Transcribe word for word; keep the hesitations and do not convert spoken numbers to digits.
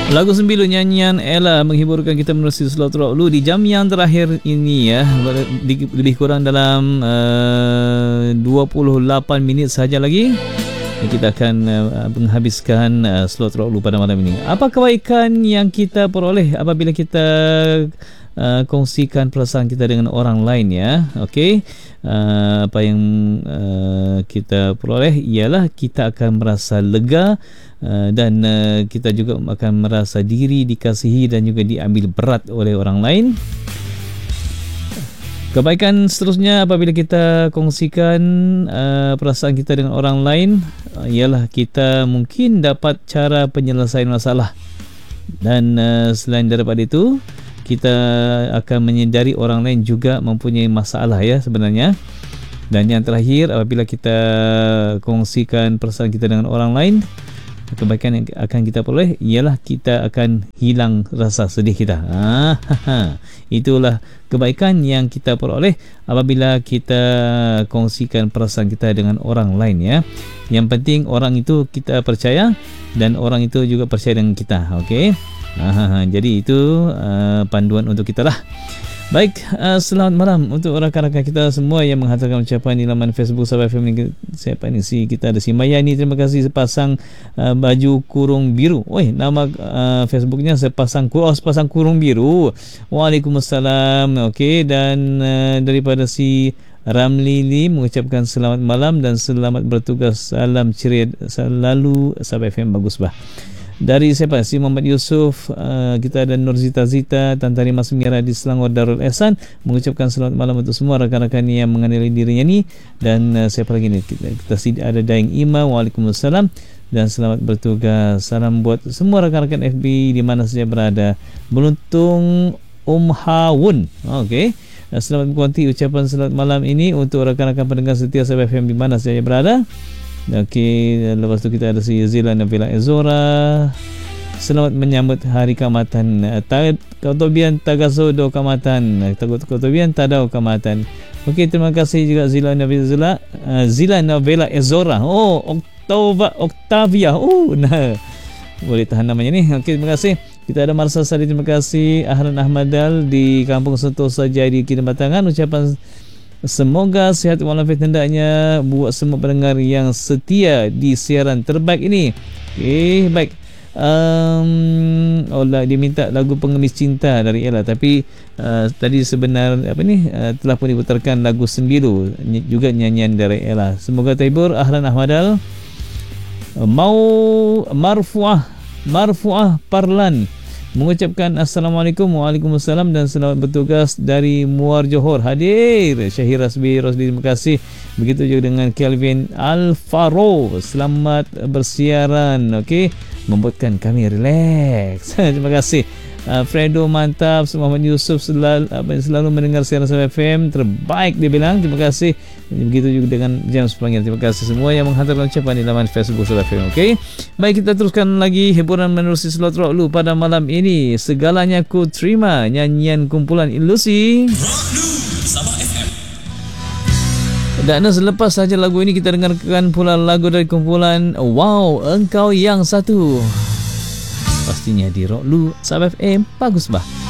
Lagu Sembilu nyanyian Ella menghiburkan kita menerusi Slot Rock Lu di jam yang terakhir ini ya. Lebih kurang dalam uh, dua puluh lapan minit sahaja lagi kita akan uh, menghabiskan uh, Slot Rock Lu pada malam ini. Apa kebaikan yang kita peroleh apabila kita uh, kongsikan perasaan kita dengan orang lain ya. Okey. Uh, apa yang uh, kita peroleh ialah kita akan merasa lega. Uh, dan uh, kita juga akan merasa diri dikasihi dan juga diambil berat oleh orang lain. Kebaikan seterusnya apabila kita kongsikan uh, perasaan kita dengan orang lain uh, ialah kita mungkin dapat cara penyelesaian masalah. Dan uh, selain daripada itu, kita akan menyedari orang lain juga mempunyai masalah ya sebenarnya. Dan yang terakhir, apabila kita kongsikan perasaan kita dengan orang lain, kebaikan yang akan kita peroleh ialah kita akan hilang rasa sedih kita. Ah, itulah kebaikan yang kita peroleh apabila kita kongsikan perasaan kita dengan orang lain ya. Yang penting orang itu kita percaya dan orang itu juga percaya dengan kita. Okey. Ah, jadi itu uh, panduan untuk kita lah. Baik, uh, selamat malam untuk rakan-rakan kita semua yang menghantarkan ucapan di laman Facebook Sabah F M ni. Siapa ni? Si kita ada si Mayani, terima kasih sepasang uh, baju kurung biru. Oi, nama uh, Facebooknya sepasang kurung, oh, sepasang kurung biru. Waalaikumsalam. Okey, dan uh, daripada si Ramlili mengucapkan selamat malam dan selamat bertugas. Salam ceria selalu Sabah F M bagus bah. Dari siapa? Si Muhammad Yusuf, uh, kita ada Nurzita Zita, Tantari Mas Mira di Selangor Darul Ehsan mengucapkan selamat malam untuk semua rakan-rakan yang mengenali dirinya ni. Dan uh, siapa lagi ni? Kita, kita ada Daeng Ima, Waalaikumsalam dan selamat bertugas. Salam buat semua rakan-rakan F B di mana saja berada. Beruntung Om Hawun. Okey. Selamat berkuanti ucapan selamat malam ini untuk rakan-rakan pendengar setia Sabah F M di mana saja berada. Okey, lepas tu kita ada si Zila Nabila Ezora. Selamat menyambut hari Kaamatan. Kautobian Tagasodo Kaamatan. Kautobian Tadau Kaamatan. Okey, terima kasih juga Zila Nabila Zila, uh, Zila Nabila Ezora. Oh, Octava Octavia. Oh, nah. Boleh tahan namanya ni. Okey, terima kasih. Kita ada Marsa Sari, terima kasih. Ahlan Ahmadal di Kampung Sentosa Jadi Kinabatangan. Ucapan semoga sihat walafiat hendaknya buat semua pendengar yang setia di siaran terbaik ini. Okey, baik. Um, oh lah, dia minta lagu Pengemis Cinta dari Ella, tapi uh, tadi sebenar apa ni uh, telah pun diputarkan lagu Sembilu juga nyanyian dari Ella. Semoga terhibur. Ahlan Ahmadal. Uh, mau Marfuah Marfuah Parlan mengucapkan Assalamualaikum, Waalaikumsalam dan selamat bertugas dari Muar Johor. Hadir Syahir Rasbi Rosdi, terima kasih. Begitu juga dengan Kelvin Alfaro, selamat bersiaran. Okey, membuatkan kami relax. Terima kasih. Uh, Fredo mantap. Muhammad Yusuf selalu, selalu mendengar siaran Sabah F M terbaik, dia bilang. Terima kasih. Begitu juga dengan James Panggil. Terima kasih semua yang menghantarkan ucapan di laman Facebook Sabah F M. Okey, baik, kita teruskan lagi hiburan menerusi Slot Rock Lu pada malam ini. Segalanya ku terima, nyanyian kumpulan Ilusi Rock Lu Sabah F M. Dan selepas saja lagu ini kita dengarkan pula lagu dari kumpulan Wow Engkau Yang Satu. Pastinya di Rock Lu Sabah F M bagus bah.